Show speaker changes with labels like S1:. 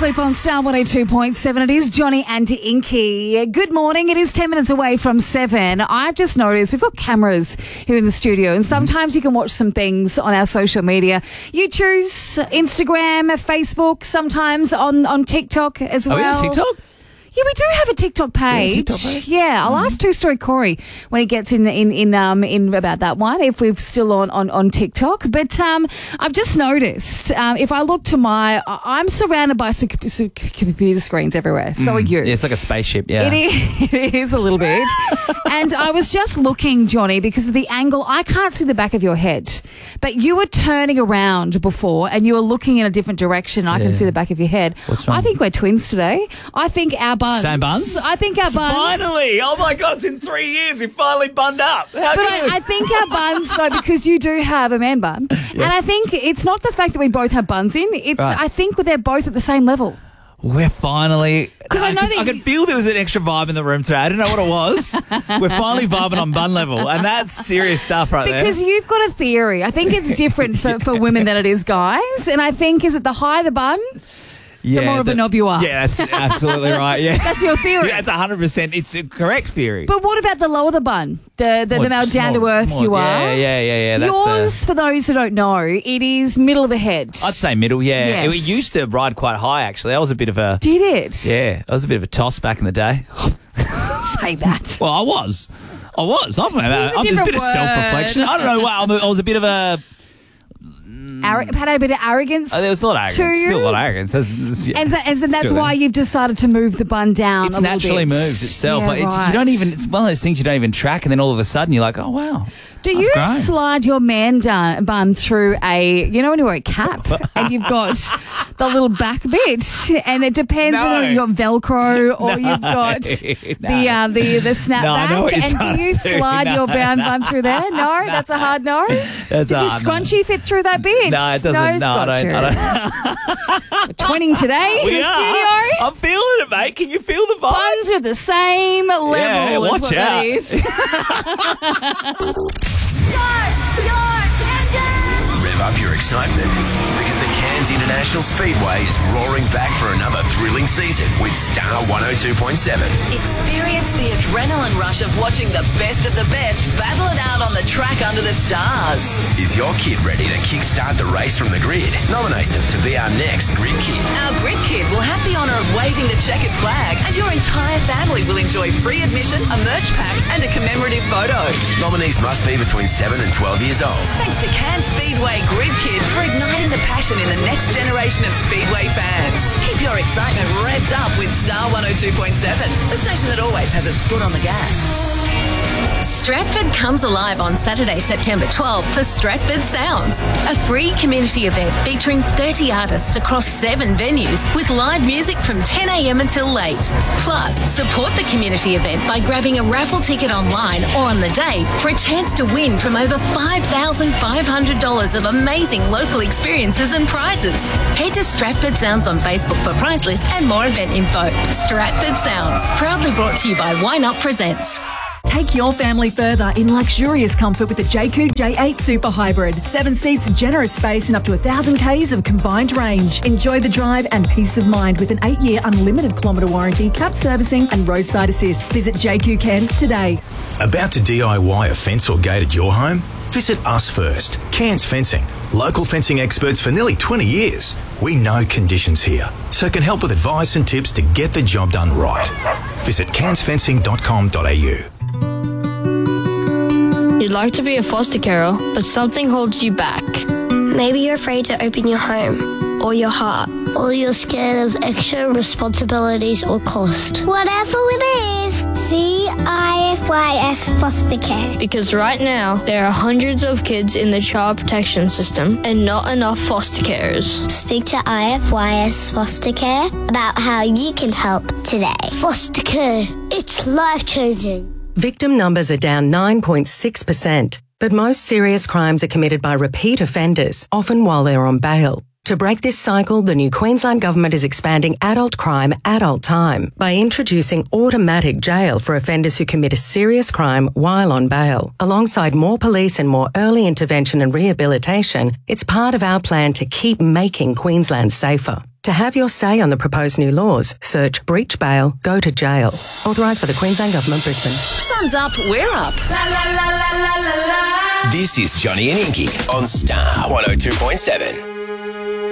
S1: Sleep on Star 102.7. It is Johnny and Inky. Good morning. It is 10 minutes away from 7. I've just noticed we've got cameras here in the studio, and sometimes you can watch some things on our social media. You choose Instagram, Facebook, sometimes on TikTok as well.
S2: Oh, yeah, TikTok?
S1: Yeah, we do have a TikTok page. Yeah, I'll ask Two-Story Corey when he gets in about that one, if we're still on TikTok. But I've just noticed, if I look to I'm surrounded by computer screens everywhere. So are you.
S2: Yeah, it's like a spaceship, yeah.
S1: It is a little bit. And I was just looking, Johnny, because of the angle, I can't see the back of your head. But you were turning around before and you were looking in a different direction. I can see the back of your head.
S2: What's wrong?
S1: I think we're twins today. I think our buns.
S2: Same buns?
S1: I think our buns.
S2: Finally! Oh my God, it's been 3 years. We finally bunned up.
S1: I think our buns, though, because you do have a man bun. Yes. And I think it's not the fact that we both have buns in. It's right. I think they're both at the same level.
S2: We're finally... I could feel there was an extra vibe in the room today. I don't know what it was. We're finally vibing on bun level. And that's serious stuff there.
S1: Because you've got a theory. I think it's different for women than it is guys. And I think, is it the higher the bun... the more of a knob you are.
S2: Yeah, that's absolutely right. Yeah,
S1: that's your theory.
S2: Yeah, it's 100%. It's a correct theory.
S1: But what about the lower the bun? The more down to earth you are.
S2: Yeah.
S1: Yours, for those who don't know, it is middle of the head.
S2: I'd say middle. Yeah,
S1: yes.
S2: It used to ride quite high. Actually, I was a bit of a.
S1: Did it?
S2: Yeah, I was a bit of a toss back in the day.
S1: Say that.
S2: Well, I was. I'm a bit of self-reflection. I don't know. Well, I was a bit of a.
S1: Had a bit of arrogance.
S2: There was a lot of arrogance. Still a lot of arrogance.
S1: And that's why you've decided to move the bun down.
S2: It's naturally moves itself.
S1: Yeah, right.
S2: You don't even. It's one of those things you don't even track, and then all of a sudden you're like, oh wow.
S1: Do you slide your man bun through when you wear a cap and you've got the little back bit, and it depends whether you've got Velcro or you've got the snapback. And do you slide your bun through there? No, that's a hard no. Does your scrunchie fit through that bit?
S2: No, it doesn't. No, I don't.
S1: We're twinning today in the studio.
S2: I'm feeling it, mate. Can you feel the vibes?
S1: Buns are the same level.
S2: Yeah, watch
S1: what
S2: out.
S1: That is.
S3: Rev up your excitement because the Cairns International Speedway is roaring back for another thrilling season with Star 102.7.
S4: Experience the adrenaline rush of watching the best battle it out on the track under the stars.
S3: Is your kid ready to kickstart the race from the grid? Nominate them to be our next Grid Kid.
S4: Our Grid Kid will have the honour of waving the checkered flag, and your entire family will enjoy free admission, a merch pack and a commemorative photo.
S3: Nominees must be between 7 and 12 years old.
S4: Thanks to Cairns Speedway Grid Kid for igniting the passion in the next generation of Speedway fans. Keep your excitement revved up with Star 102.7, the station that always has its foot on the gas.
S5: Stratford comes alive on Saturday, September 12th for Stratford Sounds, a free community event featuring 30 artists across 7 venues with live music from 10 a.m. until late. Plus, support the community event by grabbing a raffle ticket online or on the day for a chance to win from over $5,500 of amazing local experiences and prizes. Head to Stratford Sounds on Facebook for prize list and more event info. Stratford Sounds, proudly brought to you by Why Not Presents.
S6: Take your family further in luxurious comfort with the Jayco J8 Super Hybrid. 7 seats, generous space and up to 1,000 Ks of combined range. Enjoy the drive and peace of mind with an 8-year unlimited kilometre warranty, cap servicing and roadside assist. Visit Jayco Cairns today.
S7: About to DIY a fence or gate at your home? Visit us first. Cairns Fencing. Local fencing experts for nearly 20 years. We know conditions here, so can help with advice and tips to get the job done right. Visit cairnsfencing.com.au.
S8: You'd like to be a foster carer, but something holds you back.
S9: Maybe you're afraid to open your home or your heart,
S10: or you're scared of extra responsibilities or cost.
S9: Whatever it is, CIFYS Foster Care.
S8: Because right now, there are hundreds of kids in the child protection system and not enough foster carers.
S10: Speak to IFYS Foster Care about how you can help today.
S9: Foster care, it's life-changing.
S11: Victim numbers are down 9.6%, but most serious crimes are committed by repeat offenders, often while they're on bail. To break this cycle, the new Queensland Government is expanding adult crime, adult time by introducing automatic jail for offenders who commit a serious crime while on bail. Alongside more police and more early intervention and rehabilitation, it's part of our plan to keep making Queensland safer. To have your say on the proposed new laws, search breach bail, go to jail. Authorised by the Queensland Government, Brisbane.
S4: Sun's up, we're up. La la la la la la la.
S3: This is Johnny and Inky on Star 102.7.